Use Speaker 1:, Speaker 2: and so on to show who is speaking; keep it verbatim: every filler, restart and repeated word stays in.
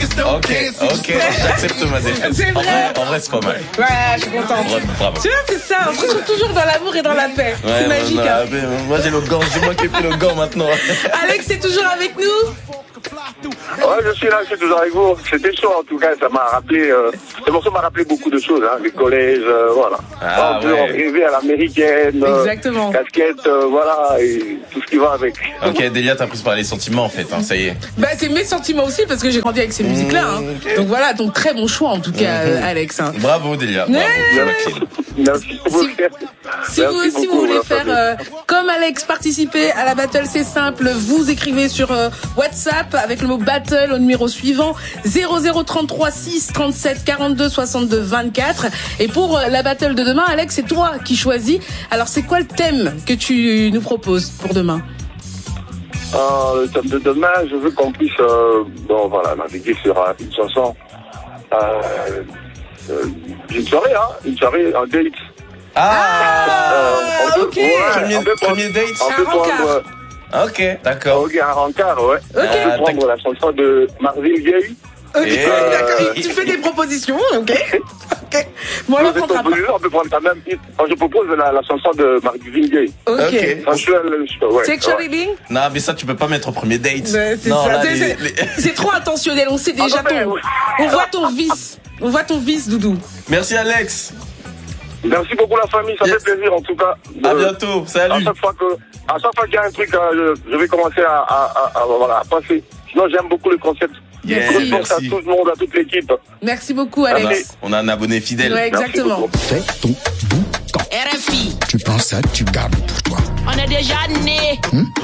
Speaker 1: Ok, ok, j'accepte ma défaite.
Speaker 2: C'est vrai.
Speaker 1: En vrai, en vrai, c'est pas mal.
Speaker 2: Ouais, je suis contente.
Speaker 1: Bravo, bravo.
Speaker 2: Tu vois, c'est ça. On se retrouve toujours dans l'amour et dans la paix.
Speaker 1: Ouais,
Speaker 2: C'est magique.
Speaker 1: non,
Speaker 2: Hein.
Speaker 1: non, moi j'ai le gant, c'est moi qui ai pris le gant maintenant.
Speaker 2: Alex, t'es toujours avec nous?
Speaker 3: Ouais, je suis là, je suis toujours avec vous. C'était chaud en tout cas, ça m'a rappelé, euh, ce morceau m'a rappelé beaucoup de choses, hein, les collèges, euh, voilà.
Speaker 1: Ah,
Speaker 3: on peut
Speaker 1: ouais.
Speaker 3: rêver à l'américaine, euh,
Speaker 2: Exactement.
Speaker 3: casquette, euh, voilà, et tout ce qui va avec.
Speaker 1: Ok, Delia, t'as pris par les sentiments en fait, hein, ça y est.
Speaker 2: Bah, c'est mes sentiments aussi parce que j'ai grandi avec ces musiques-là. Hein.
Speaker 1: Mmh, okay.
Speaker 2: Donc voilà, donc très bon choix en tout cas,
Speaker 1: Mmh.
Speaker 2: Alex. Hein.
Speaker 1: Bravo Delia, bravo.
Speaker 2: Ouais.
Speaker 1: Jacqueline.
Speaker 3: Merci beaucoup.
Speaker 2: Si vous aussi vous voulez faire euh, comme Alex, participer à la battle, c'est simple. Vous écrivez sur euh, WhatsApp avec le mot battle au numéro suivant zéro zéro trente-trois six trente-sept quarante-deux soixante-deux vingt-quatre. Et pour euh, la battle de demain, Alex, c'est toi qui choisis. Alors c'est quoi le thème que tu nous proposes pour demain?
Speaker 3: Euh, le thème de demain, je veux qu'on puisse, euh, bon voilà, naviguer sur euh, une chanson, euh, euh, une soirée, hein, une soirée, un date.
Speaker 1: Ah,
Speaker 3: euh, on peut,
Speaker 2: ok.
Speaker 3: ouais,
Speaker 1: Premier,
Speaker 3: on peut
Speaker 1: premier
Speaker 3: prendre,
Speaker 1: date.
Speaker 3: on peut
Speaker 2: Un rencard.
Speaker 3: prendre,
Speaker 1: Ah, ok, d'accord.
Speaker 3: ok, un rencard, ouais.
Speaker 2: Ok.
Speaker 1: Ah,
Speaker 3: On peut prendre la chanson de Marvin Gaye.
Speaker 2: Ok,
Speaker 1: Et
Speaker 2: d'accord.
Speaker 1: euh,
Speaker 2: Tu fais des propositions, ok. Ok. Bon, on
Speaker 3: Je
Speaker 2: la
Speaker 3: vais
Speaker 2: prendra pas.
Speaker 3: proposer, on peut prendre quand même, moi, je propose la, la chanson de Marvin Gaye.
Speaker 2: Ok.
Speaker 1: Ok.
Speaker 3: Sensuel, ouais.
Speaker 2: Sexual
Speaker 3: ouais.
Speaker 2: Healing?
Speaker 1: Non, mais ça, tu peux pas mettre au premier date.
Speaker 2: Ouais, c'est
Speaker 1: non,
Speaker 2: ça.
Speaker 1: là,
Speaker 2: C'est-
Speaker 1: les-
Speaker 2: c'est-
Speaker 1: les-
Speaker 2: C'est trop intentionnel. On sait déjà
Speaker 3: Ah, non, mais
Speaker 2: ton.
Speaker 3: oui.
Speaker 2: On voit ton vice. On voit ton vice, Doudou.
Speaker 1: Merci Alex.
Speaker 3: Merci beaucoup la famille, ça
Speaker 1: Yes.
Speaker 3: fait plaisir en tout cas.
Speaker 1: À
Speaker 3: de-
Speaker 1: bientôt.
Speaker 3: À
Speaker 1: Salut.
Speaker 3: chaque fois que, à chaque fois qu'il y a un truc, euh, je, je vais commencer à, à, à, à, voilà, à passer. Sinon, j'aime beaucoup le concept.
Speaker 1: Yeah,
Speaker 3: Je pense à
Speaker 1: merci.
Speaker 3: tout le monde, à toute l'équipe.
Speaker 2: Merci beaucoup,
Speaker 1: On a,
Speaker 2: Alex.
Speaker 1: on a un abonné fidèle.
Speaker 2: Ouais,
Speaker 3: Merci
Speaker 2: exactement.
Speaker 3: beaucoup.
Speaker 4: Fais ton boucan.
Speaker 5: R F I,
Speaker 4: Tu prends ça, tu gardes pour toi.
Speaker 5: on est déjà né.